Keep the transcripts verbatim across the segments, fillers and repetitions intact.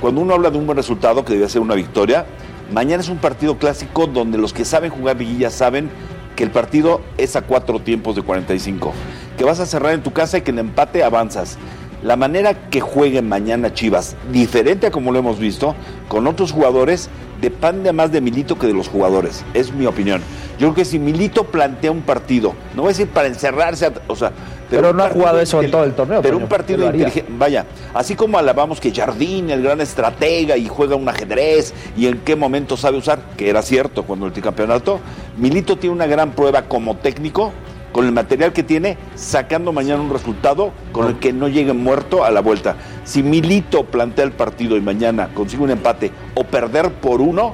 cuando uno habla de un buen resultado, que debe ser una victoria, mañana es un partido clásico donde los que saben jugar liguilla saben que el partido es a cuatro tiempos de cuarenta y cinco, que vas a cerrar en tu casa y que en empate avanzas. La manera que jueguen mañana Chivas, diferente a como lo hemos visto, con otros jugadores, depende más de Milito que de los jugadores, es mi opinión. Yo creo que si Milito plantea un partido, no voy a decir para encerrarse, o sea... Pero, pero no ha jugado eso en todo el torneo. Pero Toño, un partido inteligente, vaya, así como alabamos que Jardín, el gran estratega, y juega un ajedrez, y en qué momento sabe usar, que era cierto cuando el tricampeonato, Milito tiene una gran prueba como técnico, con el material que tiene, sacando mañana un resultado con el que no llegue muerto a la vuelta. Si Milito plantea el partido y mañana consigue un empate o perder por uno,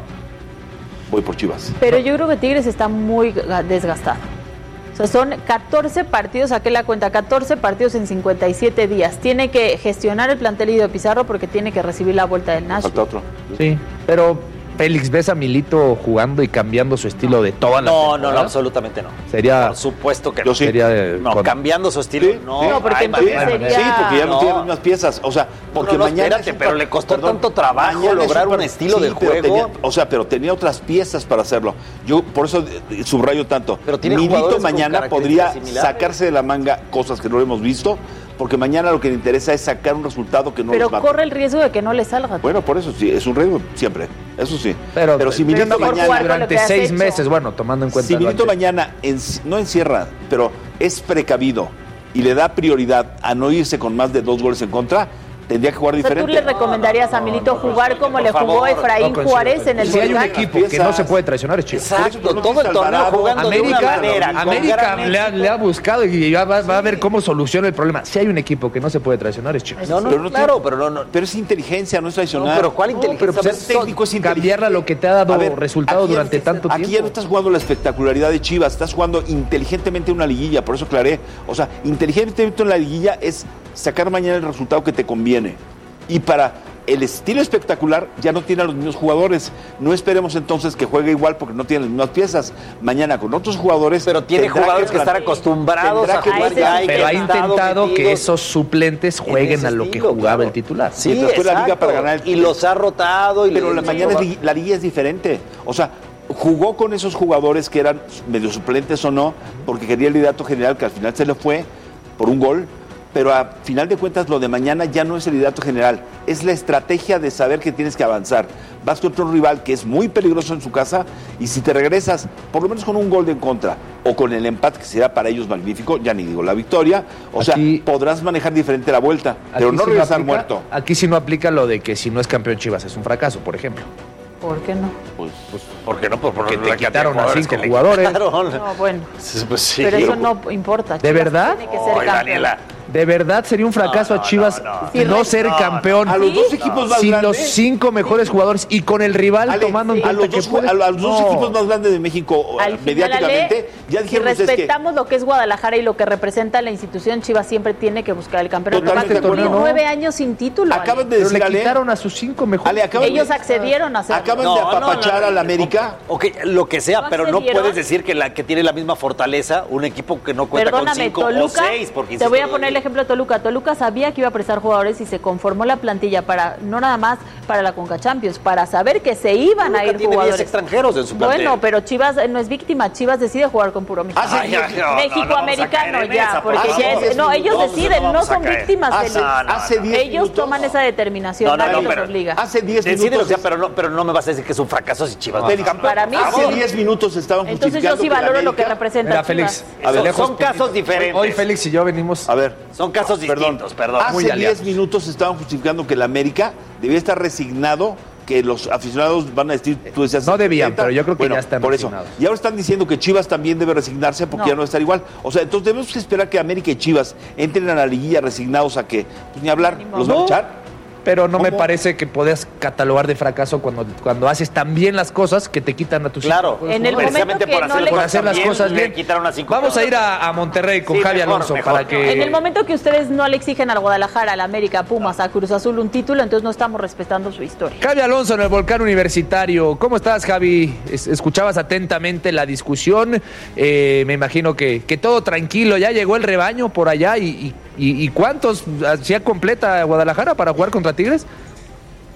voy por Chivas. Pero yo creo que Tigres está muy desgastado. O sea, son catorce partidos, saqué la cuenta, catorce partidos en cincuenta y siete días. Tiene que gestionar el plantel de Pizarro porque tiene que recibir la vuelta del Nashville. Falta otro. Sí, pero... Félix, ¿ves a Milito jugando y cambiando su estilo de toda la No, no, no, absolutamente no. Sería... Por supuesto que yo no. sí. Sería de, no, con... cambiando su estilo, sí, no. Sí. No, porque Ay, entonces María, sería... Sí, porque ya no, no. tiene las mismas piezas. O sea, porque no, no, mañana... espérate, pero le costó perdón, tanto trabajo mañana lograr un, un estilo sí, de pero juego. tenía, o sea, pero tenía otras piezas para hacerlo. Yo por eso subrayo tanto. Pero tiene Milito mañana podría similares. sacarse de la manga cosas que no lo hemos visto, porque mañana lo que le interesa es sacar un resultado que no Pero los mate. corre el riesgo de que no le salga. Bueno, por eso sí, es un riesgo siempre, eso sí. Pero, pero si Milito mejor mañana... jugar con lo durante que has seis hecho. meses, bueno, tomando en cuenta... Si Milito antes. mañana en, no encierra, pero es precavido y le da prioridad a no irse con más de dos goles en contra, tendría que jugar O sea, diferente. ¿tú le recomendarías a Milito jugar como le jugó Efraín No, Juárez en el Si hay un Volcán? equipo que no se puede traicionar, es Chivas. Exacto, todo el torneo jugando de una América, manera. con América gran le ha, le ha buscado y va, va- va a ver cómo soluciona el problema. Si hay un equipo que no se puede traicionar, es Chivas. No, no, Pero no claro, tiene- pero no, no. Pero es inteligencia, no es traicionar. No, pero ¿cuál No, inteligencia? pero pues Ser es técnico, es inteligente. cambiarla lo que te ha dado A ver, resultado aquí ya durante no- tanto Aquí ya tiempo. no estás jugando la espectacularidad de Chivas, estás jugando inteligentemente una liguilla, por eso aclaré. O sea, inteligentemente una liguilla es sacar mañana el resultado que te conviene. Y para el estilo espectacular ya no tiene a los mismos jugadores. No esperemos entonces que juegue igual porque no tiene las mismas piezas. Mañana con otros jugadores... Pero tiene tendrá jugadores que, estar plan- acostumbrados tendrá a que jugar ese ya. y Pero ha que han estado intentado que metidos esos suplentes en jueguen ese a lo que estilo, jugaba claro. el titular. Sí, Mientras fue la liga exacto. para ganar el- Y los ha rotado. Y Pero le- la mañana es li- la liga es diferente. O sea, jugó con esos jugadores que eran medio suplentes o no, porque quería el liderato general, que al final se le fue por un gol. Pero a final de cuentas lo de mañana ya no es el liderato general, es la estrategia de saber que tienes que avanzar. Vas contra un rival que es muy peligroso en su casa y si te regresas, por lo menos con un gol de en contra o con el empate que será para ellos magnífico, ya ni digo la victoria, o Aquí- sea, podrás manejar diferente la vuelta, pero Aquí no sí regresar aplica- muerto. Aquí sí no aplica lo de que si no es campeón Chivas es un fracaso, por ejemplo. ¿Por qué no? Pues, ¿Por qué no? Pues Porque te quitaron a cinco jugadores. Claro. No, bueno. Pues sí. Pero eso no importa. ¿De Chivas verdad? Tiene que ser Ay, campeón. Daniela. ¿De verdad sería un fracaso No, no, a Chivas no, no, no. ser No, campeón a los dos equipos más sin grandes. los cinco mejores jugadores y con el rival Ale, tomando en a cuenta los que dos, puede- a los dos No. equipos más grandes de México Al final, mediáticamente, Ale, ya si dijeron ustedes que... respetamos lo que es Guadalajara y lo que representa la institución, Chivas siempre tiene que buscar el campeonato. Totalmente Además, de acuerdo. tiene nueve años sin título. Ale. Acaban de Pero decir, le Ale, quitaron a sus cinco mejores. Ale, acaban Ellos de- accedieron a hacerlo. acaban No, de no, apapachar no, al América. Ok, lo que sea, ¿No pero no accedieron? puedes decir que la que tiene la misma fortaleza un equipo que no cuenta Perdóname, con cinco Toluca, o seis. Porque te voy a insisto, poner el ejemplo de Toluca. Toluca sabía que iba a prestar jugadores y se conformó la plantilla para, no nada más para la Conca Champions, para saber que se iban Toluca a ir tiene diez jugadores. extranjeros en su plantel. Bueno, pero Chivas eh, no es víctima, Chivas decide jugar con puro mexicano. Hace diez- Ay, no, no, México no vamos a americano caer en ya, esa, porque por ya favor. es, no, ellos No, no deciden, no vamos a son caer. víctimas Hace, del- no, no, hace no. diez ellos minutos, toman esa determinación, No, no, nadie no, los pero- obliga. Hace diez Decídelo, minutos... o sea, pero no, pero no me vas a decir que es un fracaso si Chivas no es América, campeón. Para mí hace sí. diez minutos estaban Entonces yo justificando sí que la valoro lo que América- representa Mira, Chivas. Félix, A ver, Son- lejos, son casos diferentes. Hoy Félix y yo venimos A ver, Son casos perdón, distintos, perdón. Muy hace aliados. diez minutos estaban justificando que la América debía estar resignado, que los aficionados van a decir, tú decías... No debían, setenta. pero yo creo que Bueno, ya están por eso. resignados. Y ahora están diciendo que Chivas también debe resignarse porque No. ya no va a estar igual. O sea, entonces debemos esperar que América y Chivas entren a la liguilla resignados a que, pues ni hablar, Ni los modo. van a echar. pero no me ¿Cómo? parece que puedas catalogar de fracaso cuando, cuando haces tan bien las cosas que te quitan a tus Claro. cinco En el jugadores. Precisamente momento por que no hacer, le- por hacer las bien, cosas le bien. quitaron a cinco Vamos a ir jugadores. a, a Monterrey con Sí, Javi mejor, Alonso mejor. para que... En el momento que ustedes no le exigen al Guadalajara, al América, a Pumas, a Cruz Azul un título, entonces no estamos respetando su historia. Javi Alonso en el Volcán Universitario. ¿Cómo estás, Javi? Es- escuchabas atentamente la discusión. Eh, me imagino que, que todo tranquilo. Ya llegó el rebaño por allá. ¿Y, y, y cuántos hacía completa Guadalajara para jugar contra Tigres?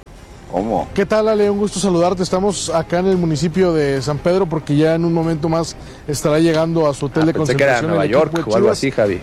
¿Cómo? ¿Qué tal, Ale? Un gusto saludarte. Estamos acá en el municipio de San Pedro porque ya en un momento más estará llegando a su hotel ah, de pensé que era concentración. Nueva York o algo así, Javi.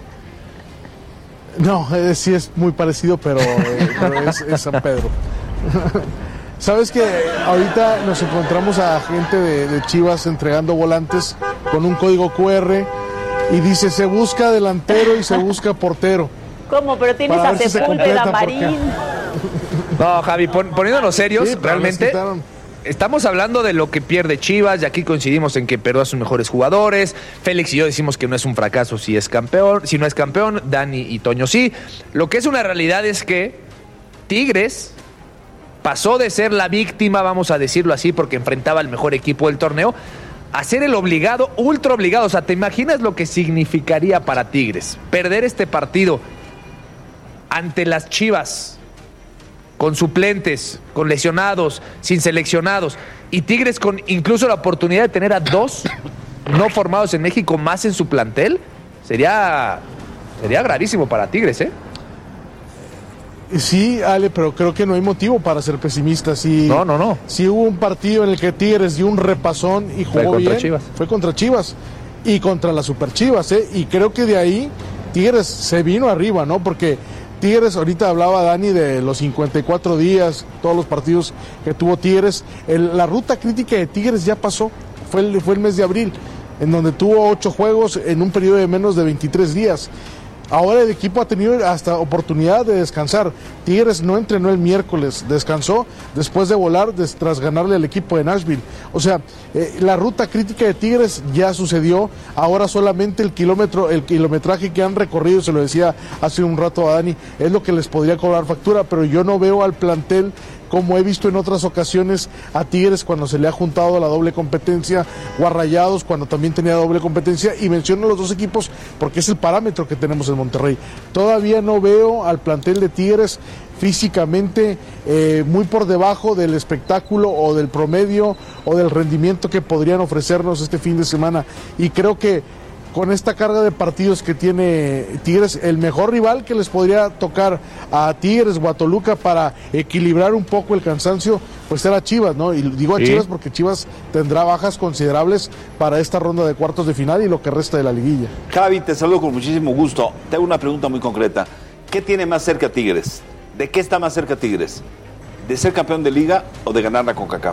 No, eh, sí es muy parecido, pero, eh, pero es, es San Pedro. Sabes que ahorita nos encontramos a gente de, de Chivas entregando volantes con un código cu erre y dice se busca delantero y se busca portero. ¿Cómo? Pero tienes Para a ver si se Sepúlveda, completa, Marín. porque- No, Javi, pon- poniéndonos serios, Sí, pero realmente les quitaron. estamos hablando de lo que pierde Chivas y aquí coincidimos en que perdió a sus mejores jugadores. Félix y yo decimos que no es un fracaso si es campeón, si no es campeón, Dani y Toño sí. Lo que es una realidad es que Tigres pasó de ser la víctima, vamos a decirlo así, porque enfrentaba al mejor equipo del torneo, a ser el obligado, ultra obligado. O sea, ¿te imaginas lo que significaría para Tigres perder este partido ante las Chivas, con suplentes, con lesionados, sin seleccionados, y Tigres con incluso la oportunidad de tener a dos no formados en México más en su plantel? Sería, sería gravísimo para Tigres, ¿eh? Sí, Ale, pero creo que no hay motivo para ser pesimistas. Si, No, no, no. Si hubo un partido en el que Tigres dio un repasón y Fue jugó contra bien, Chivas. fue contra Chivas y contra las Super Chivas, ¿eh? Y creo que de ahí Tigres se vino arriba, ¿no? Porque Tigres, ahorita hablaba Dani de los cincuenta y cuatro días, todos los partidos que tuvo Tigres. El- la ruta crítica de Tigres ya pasó, fue el, fue el mes de abril, en donde tuvo ocho juegos en un periodo de menos de veintitrés días. Ahora el equipo ha tenido hasta oportunidad de descansar. Tigres no entrenó el miércoles, descansó después de volar des- tras ganarle al equipo de Nashville. O sea, eh, la ruta crítica de Tigres ya sucedió. Ahora solamente el kilómetro, el kilometraje que han recorrido, se lo decía hace un rato a Dani, es lo que les podría cobrar factura, pero yo no veo al plantel como he visto en otras ocasiones a Tigres cuando se le ha juntado la doble competencia, o a Rayados cuando también tenía doble competencia, y menciono los dos equipos porque es el parámetro que tenemos en Monterrey. Todavía no veo al plantel de Tigres físicamente eh, muy por debajo del espectáculo o del promedio o del rendimiento que podrían ofrecernos este fin de semana, y creo que con esta carga de partidos que tiene Tigres, el mejor rival que les podría tocar a Tigres o a Toluca para equilibrar un poco el cansancio, pues era Chivas, ¿no? Y digo a Sí. Chivas porque Chivas tendrá bajas considerables para esta ronda de cuartos de final y lo que resta de la liguilla. Javi, te saludo con muchísimo gusto. Te hago una pregunta muy concreta. ¿Qué tiene más cerca Tigres? ¿De qué está más cerca Tigres? ¿De ser campeón de liga o de ganar la CONCACAF?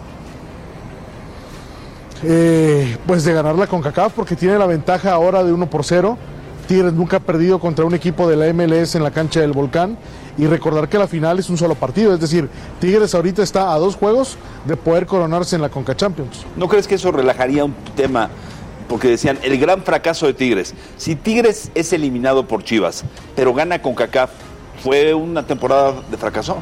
Eh, pues de ganar la CONCACAF porque tiene la ventaja ahora de uno por cero. Tigres nunca ha perdido contra un equipo de la eme ele ese en la cancha del Volcán, y recordar que la final es un solo partido, es decir, Tigres ahorita está a dos juegos de poder coronarse en la CONCA Champions. ¿No crees que eso relajaría un tema? Porque decían, el gran fracaso de Tigres. Si Tigres es eliminado por Chivas, pero gana CONCACAF, ¿fue una temporada de fracaso?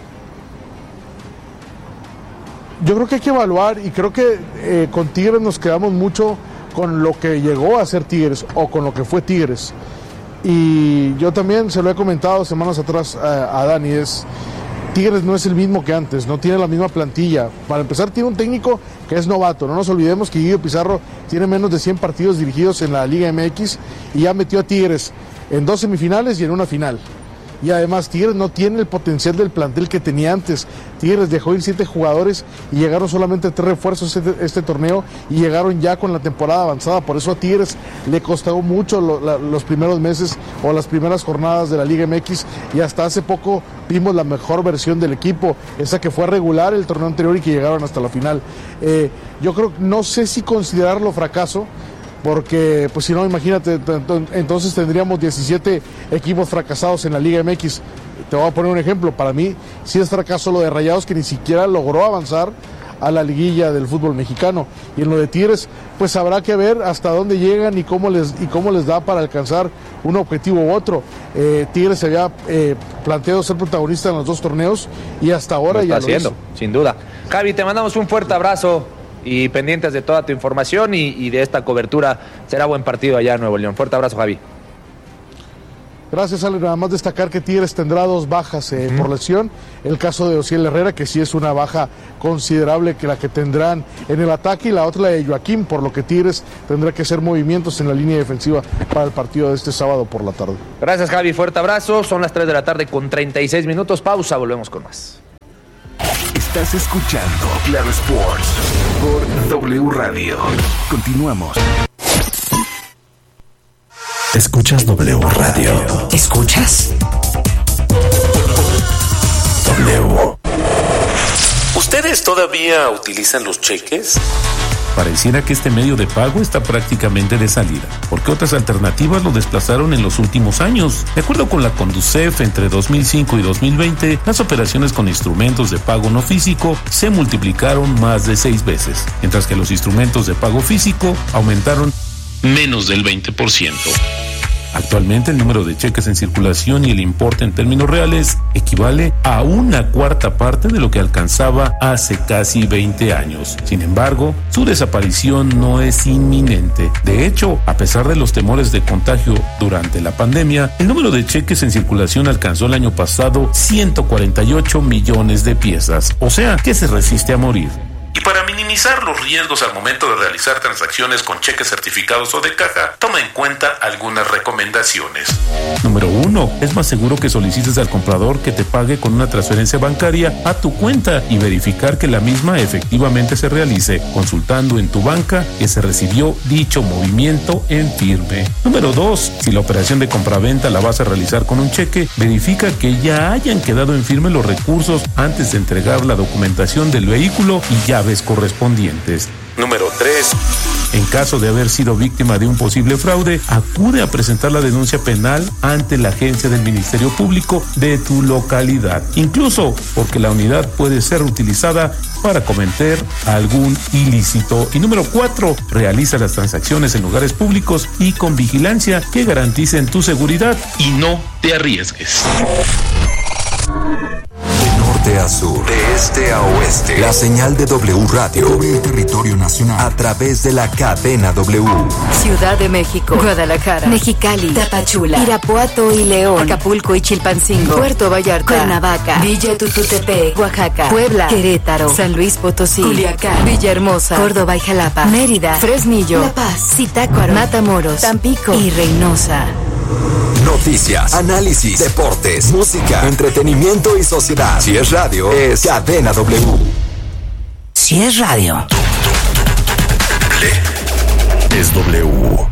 Yo creo que hay que evaluar, y creo que eh, con Tigres nos quedamos mucho con lo que llegó a ser Tigres o con lo que fue Tigres. Y yo también se lo he comentado semanas atrás a, a Dani, es Tigres no es el mismo que antes, no tiene la misma plantilla. Para empezar, tiene un técnico que es novato. No nos olvidemos que Guido Pizarro tiene menos de cien partidos dirigidos en la Liga eme equis y ya metió a Tigres en dos semifinales y en una final. Y además Tigres no tiene el potencial del plantel que tenía antes. Tigres dejó ir siete jugadores y llegaron solamente tres refuerzos este, este torneo, y llegaron ya con la temporada avanzada. Por eso a Tigres le costó mucho lo, la, los primeros meses o las primeras jornadas de la Liga eme equis, y hasta hace poco vimos la mejor versión del equipo, esa que fue regular el torneo anterior y que llegaron hasta la final. Eh, yo creo, no sé si considerarlo fracaso, porque pues si no, imagínate, entonces tendríamos diecisiete equipos fracasados en la Liga eme equis. Te voy a poner un ejemplo, para mí sí es fracaso lo de Rayados, que ni siquiera logró avanzar a la liguilla del fútbol mexicano, y en lo de Tigres pues habrá que ver hasta dónde llegan y cómo les, y cómo les da para alcanzar un objetivo u otro. eh, Tigres se había eh, planteado ser protagonista en los dos torneos y hasta ahora Lo está ya lo haciendo, hizo. sin duda. Javi, te mandamos un fuerte abrazo y pendientes de toda tu información y, y de esta cobertura. Será buen partido allá en Nuevo León. Fuerte abrazo, Javi. Gracias, Ale. Nada más destacar que Tigres tendrá dos bajas eh, uh-huh. por lesión. El caso de Osiel Herrera, que sí es una baja considerable que la que tendrán en el ataque, y la otra la de Joaquín, por lo que Tigres tendrá que hacer movimientos en la línea defensiva para el partido de este sábado por la tarde. Gracias, Javi. Fuerte abrazo. Son las tres de la tarde con treinta y seis minutos. Pausa. Volvemos con más. Estás escuchando Claro Sports por W Radio. Continuamos. Escuchas W Radio. ¿Escuchas? W. ¿Ustedes todavía utilizan los cheques? Pareciera que este medio de pago está prácticamente de salida, porque otras alternativas lo desplazaron en los últimos años. De acuerdo con la Conducef, entre dos mil cinco y dos mil veinte, las operaciones con instrumentos de pago no físico se multiplicaron más de seis veces, mientras que los instrumentos de pago físico aumentaron menos del veinte por ciento. Actualmente el número de cheques en circulación y el importe en términos reales equivale a una cuarta parte de lo que alcanzaba hace casi veinte años. Sin embargo, su desaparición no es inminente. De hecho, a pesar de los temores de contagio durante la pandemia, el número de cheques en circulación alcanzó el año pasado ciento cuarenta y ocho millones de piezas, o sea, que se resiste a morir. Y para minimizar los riesgos al momento de realizar transacciones con cheques certificados o de caja, toma en cuenta algunas recomendaciones. Número uno, es más seguro que solicites al comprador que te pague con una transferencia bancaria a tu cuenta y verificar que la misma efectivamente se realice, consultando en tu banca que se recibió dicho movimiento en firme. Número dos, si la operación de compraventa la vas a realizar con un cheque, verifica que ya hayan quedado en firme los recursos antes de entregar la documentación del vehículo y llaves correspondientes. Número tres. En caso de haber sido víctima de un posible fraude, acude a presentar la denuncia penal ante la agencia del Ministerio Público de tu localidad, incluso porque la unidad puede ser utilizada para cometer algún ilícito. Y número cuatro, realiza las transacciones en lugares públicos y con vigilancia que garanticen tu seguridad y no te arriesgues. De a sur, de este a oeste, la señal de W Radio cubre el territorio nacional a través de la cadena W. Ciudad de México, Guadalajara, Mexicali, Tapachula, Irapuato y León, Acapulco y Chilpancingo, Puerto Vallarta, Cuernavaca, Villa Tututepec, Oaxaca, Puebla, Querétaro, San Luis Potosí, Culiacán, Villahermosa, Córdoba y Jalapa, Mérida, Fresnillo, La Paz, Zitácuaro, Matamoros, Tampico y Reynosa. Noticias, análisis, deportes, música, entretenimiento y sociedad. Si es radio, es Cadena W. Si es radio, es W.